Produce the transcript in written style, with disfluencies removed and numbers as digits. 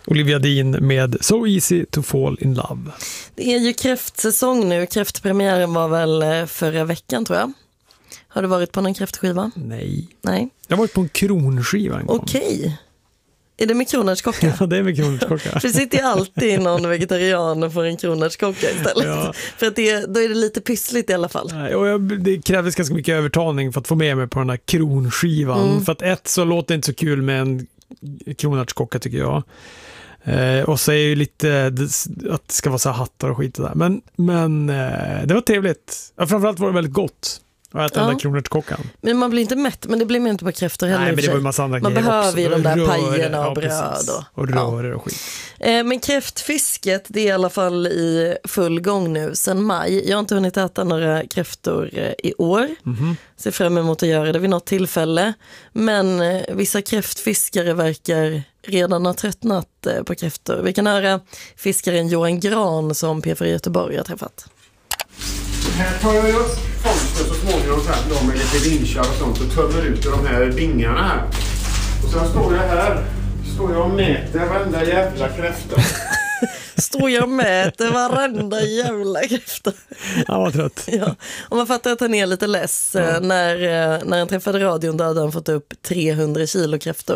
Olivia Dean med So Easy to Fall in Love. Det är ju kräftsäsong nu. Kräftpremiären var väl förra veckan, tror jag. Har du varit på någon kräftskiva? Nej. Nej. Jag har varit på en kronskiva en gång. Okej. Är det med kronärtskocka? Ja, det är med kronärtskocka. För det sitter ju alltid någon vegetarian och får en kronärtskocka istället. Ja. För att då är det lite pyssligt i alla fall. Nej, och det krävdes ganska mycket övertalning för att få med mig på den här kronskivan. För att så låter det inte så kul med en kronärtskocka, tycker jag. Och så är ju lite att det ska vara så här hattar och skit där. Men det var trevligt. Ja, framförallt var det väldigt gott. Och äta den där kronärtskockan. Men man blir inte mätt, men det blir man inte på kräftor heller. Nej, men det var ju massa andra man behöver ju de där pajerna och bröd. Och rörer och skit. Men kräftfisket, det är i alla fall i full gång nu sedan maj. Jag har inte hunnit äta några kräftor i år. Ser fram emot att göra det vid något tillfälle. Men vissa kräftfiskare verkar redan ha tröttnat på kräftor. Vi kan höra fiskaren Johan Gran som P4 Göteborg har träffat. Här tar jag fångsten så småningom sen med lite vinschar och sånt och tömmer ut de här bingarna här. Och sen står jag och mäter varenda jävla kräfta. Står jag och mäter varenda jävla kräfta. Han var trött. Ja. Och man fattar att han är lite less. När han träffade radion då hade han fått upp 300 kilo kräftor.